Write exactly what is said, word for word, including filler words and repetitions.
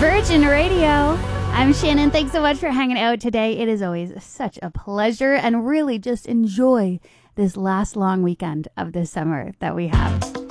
Virgin Radio. I'm Shannon. Thanks so much for hanging out today. It is always such a pleasure, and really just enjoy this last long weekend of this summer that we have.